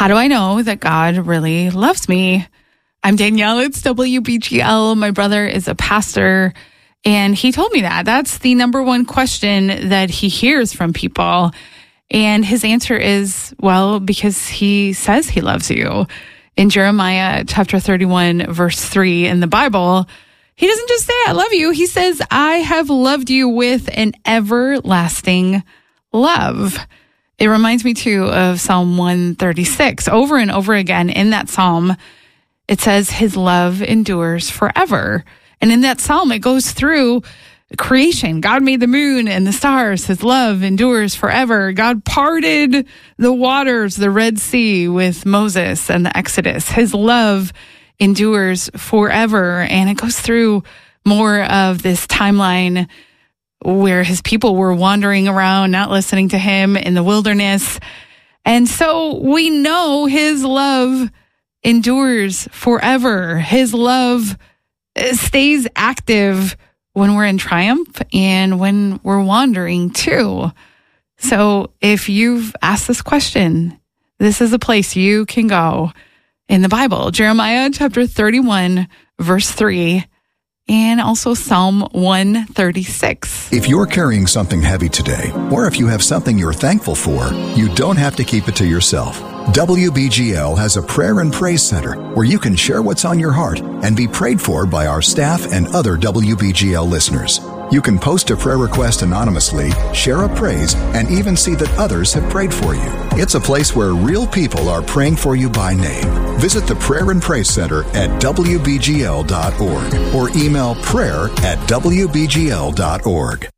How do I know that God really loves me? I'm Danielle. It's WBGL. My brother is a pastor, and he told me that. That's the number one question that he hears from people. And his answer is, well, because he says he loves you. In Jeremiah chapter 31, verse 3 in the Bible, he doesn't just say, I love you. He says, I have loved you with an everlasting love. It reminds me, too, of Psalm 136. Over and over again in that psalm, it says his love endures forever. And in that psalm, it goes through creation. God made the moon and the stars. His love endures forever. God parted the waters, the Red Sea with Moses and the Exodus. His love endures forever. And it goes through more of this timeline where his people were wandering around, not listening to him in the wilderness. And so we know his love endures forever. His love stays active when we're in triumph and when we're wandering too. So if you've asked this question, this is a place you can go in the Bible. Jeremiah chapter 31, verse 3, and also Psalm 136. If you're carrying something heavy today, or if you have something you're thankful for, you don't have to keep it to yourself. WBGL has a prayer and praise center where you can share what's on your heart and be prayed for by our staff and other WBGL listeners. You can post a prayer request anonymously, share a praise, and even see that others have prayed for you. It's a place where real people are praying for you by name. Visit the Prayer and Praise Center at WBGL.org or email prayer@WBGL.org.